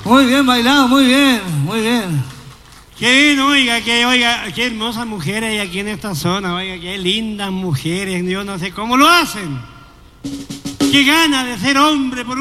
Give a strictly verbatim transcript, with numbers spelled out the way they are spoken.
Muy bien bailado, muy bien, muy bien. Qué bien, oiga, que, oiga, qué hermosas mujeres hay aquí en esta zona, oiga, qué lindas mujeres, yo no sé cómo lo hacen. Qué gana de ser hombre por